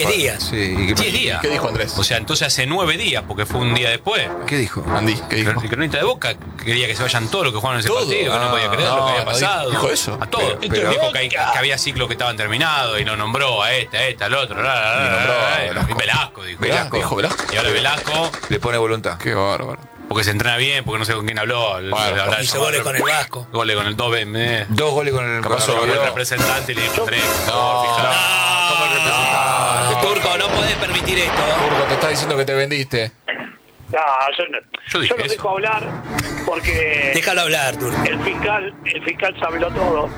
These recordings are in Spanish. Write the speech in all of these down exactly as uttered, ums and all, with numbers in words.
diez días. Sí, ¿y qué, diez días. ¿Qué dijo Andrés? O sea, entonces hace nueve días, porque fue un día después. ¿Qué dijo? Andy, ¿qué dijo? El cronista de Boca quería que se vayan todos los que jugaron ese ¿Todo? partido, que no Ah, podía creer lo no, que había no, pasado. dijo eso. A todos. Pero- pero- dijo que, hay- que había ciclos que estaban terminados y no nombró a este, a este, al otro. La, la, la, Y nombró a la, la, Velasco. y Velasco dijo. Velasco. Dijo Velasco. Y ahora Velasco, Le pone voluntad. Qué bárbaro. porque se entrena bien, porque no sé con quién habló. Bueno, habrá Hizo llamado- goles con el Vasco. Goles con el dos B M. Eh. Dos goles con el Capaz con lo el- El vio. representante y le dijo tres. por No, favor, fijate. No, como el representante. Turco, no podés permitir esto. Turco, te está diciendo que te vendiste. No, yo, no- Yo dije yo lo eso. dejo hablar porque Déjalo hablar, Turco. el fiscal, el fiscal sabe lo todo.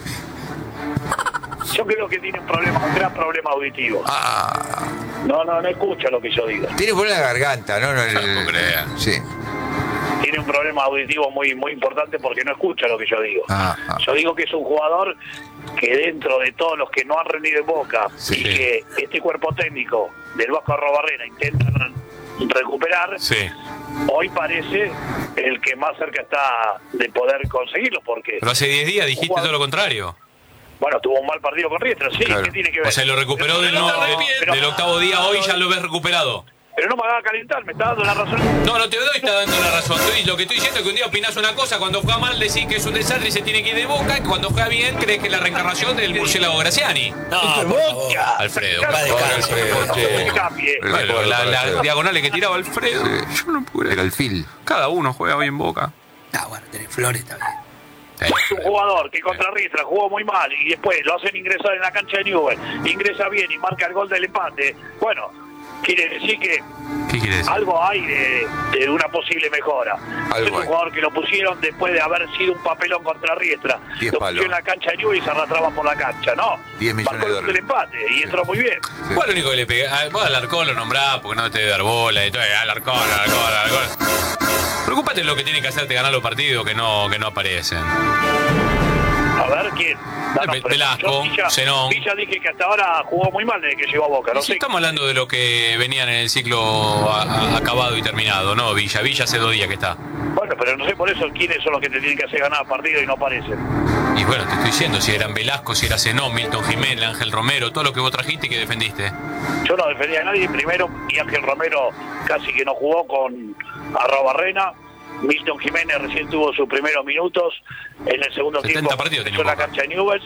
Yo creo que tiene un problema, un gran problema auditivo. Ah, No, no, no escucha lo que yo digo. tiene por la garganta, ¿no? no el- No crea. Sí. Tiene un problema auditivo muy muy importante porque no escucha lo que yo digo. Ah, ah. Yo digo que es un jugador que dentro de todos los que no han rendido en Boca Sí. y que este cuerpo técnico del Vasco Arrobarrena intentan recuperar, Sí. hoy parece el que más cerca está de poder conseguirlo porque, Pero hace diez días dijiste Juan- todo lo contrario. bueno, tuvo un mal partido con Riestra, sí, Claro. ¿qué tiene que ver? O sea, lo recuperó Pero del, no no- te del- arrepientas. del octavo día, hoy ya lo ves recuperado. Pero no me haga calentar, me está dando la razón. No, no te doy, está dando la razón. Estoy- lo que estoy diciendo es que un día opinás una cosa, cuando juega mal decís que es un desastre y se tiene que ir de Boca, y cuando juega bien crees que es la reencarnación del murciélago Graciani. No, por favor. Alfredo. Va de Pobre casa. Alfredo, che. Que cambie. El Bueno, mejor la, para la Alfredo. diagonal que tiraba Alfredo. Sí. Yo no pude. El alfil. Cada uno juega hoy en Boca. Ah, bueno, tenés Flores también. Es un jugador que contra Riestra jugó muy mal y después lo hacen ingresar en la cancha de Newell, ingresa bien y marca el gol del empate. Bueno, quiere decir que ¿Qué quiere decir? algo hay de, de una posible mejora. Algo es un hay. jugador que lo pusieron después de haber sido un papelón contra Riestra. Diez Lo palos. pusieron en la cancha de Newell y se arrastraba por la cancha, ¿no? Diez millones Marcó de el gol del dólares. empate y entró muy bien. Sí. ¿Cuál es lo único que le pegué? Ah, vos al Alarcón lo nombrás porque no te debe dar bola y todo. eh, Alarcón, Alarcón, Alarcón. Preocúpate de lo que tiene que hacerte ganar los partidos que no, que no aparecen. A ver quién. No, no, Ve- pero Velasco, yo Villa, Zenón. Villa dije que hasta ahora jugó muy mal desde que llegó a Boca. No Y si sé. estamos hablando de lo que venían en el ciclo a- a- acabado y terminado, ¿no? Villa, Villa hace dos días que está. Bueno, pero no sé por eso quiénes son los que te tienen que hacer ganar partidos y no aparecen. Y bueno, te estoy diciendo, si eran Velasco, si era Zenón, Milton Jiménez, Ángel Romero, todo lo que vos trajiste y que defendiste. Yo no defendía a nadie primero y Ángel Romero casi que no jugó con Arrobarrena. Milton Jiménez recién tuvo sus primeros minutos en el segundo setenta tiempo. partidos tenía en la Boca. cancha de Newell's.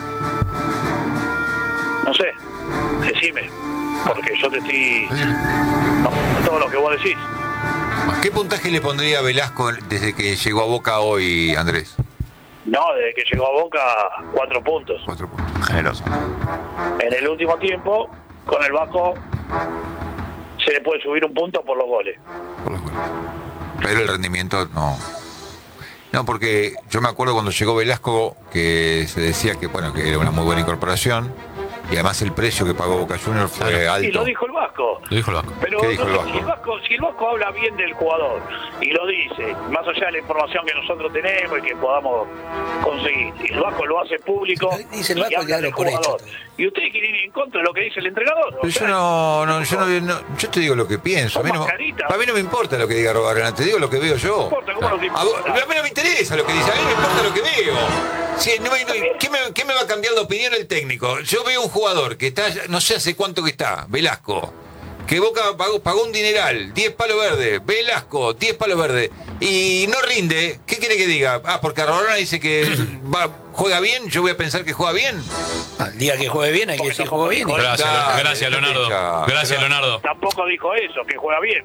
No sé, decime, porque yo te estoy... No, todo lo que vos decís. ¿Qué puntaje le pondría a Velasco desde que llegó a Boca hoy, Andrés? No, desde que llegó a Boca, cuatro puntos. Cuatro puntos. Generoso. En el último tiempo, con el Vasco, se le puede subir un punto por los goles. Por los goles. Pero el rendimiento no. No, porque yo me acuerdo cuando llegó Velasco que se decía que bueno que era una muy buena incorporación y además el precio que pagó Boca Juniors fue Claro. alto. Y lo dijo el Vasco. Lo dijo el Vasco. Pero ¿Qué dijo no el sé, Vasco? Si, el Vasco, si el Vasco habla bien del jugador y lo dice, más allá de la información que nosotros tenemos y que podamos conseguir, y el Vasco lo hace público Dice el y Vasco habla que habla del por hecho jugador. todo. Y ustedes quieren ir en contra de lo que dice el entrenador. Pero O sea, yo no, no, yo no, no- yo te digo lo que pienso. A mí, no, Mascarita. a mí no me importa lo que diga Robarena, te digo lo que veo yo. No importa, ¿cómo no te A, vos- importa? a mí no me interesa lo que dice, a mí me importa lo que veo. Si no, hay- no hay- ¿qué, me, qué me va a cambiar de opinión el técnico? Yo veo un jugador que está, no sé hace cuánto que está, Velasco, que Boca pagó, pagó un dineral, diez palos verdes, Velasco, diez palos verdes, y no rinde. ¿Qué quiere que diga? Ah, porque Robarena dice que va, juega bien, yo voy a pensar que juega bien. El día que juegue bien hay que decir juego bien. Gracias, Dale, gracias dale, Leonardo. ya. Gracias Leonardo. Tampoco dijo eso, que juega bien.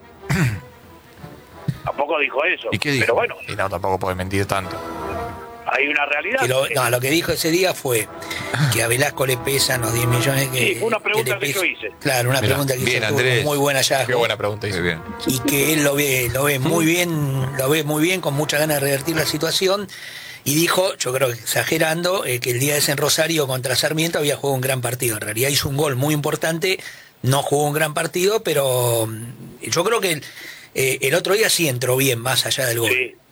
Tampoco dijo eso. ¿Y qué dijo? Pero bueno, Y no, tampoco puede mentir tanto. hay una realidad. Que lo, no, lo que dijo ese día fue que a Velasco le pesan los diez millones que. Sí, fue una pregunta le que yo pesa. hice. Claro, una Mirá, pregunta que bien, hizo tuvo Andrés. muy buen hallazgo. Qué buena pregunta Muy hizo. bien. Y que él lo ve, lo ve muy bien, lo ve muy bien, con mucha ganas de revertir la situación. Y dijo, yo creo que exagerando, eh, que el día ese en Rosario contra Sarmiento había jugado un gran partido. En realidad hizo un gol muy importante, no jugó un gran partido, pero mm, yo creo que el, eh, el otro día sí entró bien, más allá del gol. Sí,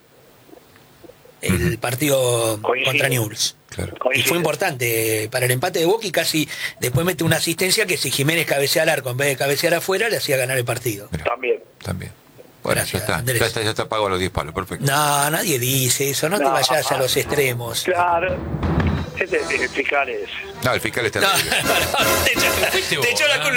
El partido Coincido. contra Newell's. Claro. Y coincido. fue importante eh, para el empate de Boca y casi después mete una asistencia que si Jiménez cabecea al arco en vez de cabecear afuera le hacía ganar el partido. Mirá, También. también. Bueno, Gracias, ya está, Andrés. ya está, ya está pago los diez palos, perfecto. No, nadie dice eso, no, te No. vayas a los extremos. Claro. Este, este fiscal es... No, el fiscal está No, en la liga. te echó, Fuiste te vos, echó la ¿no? culpa.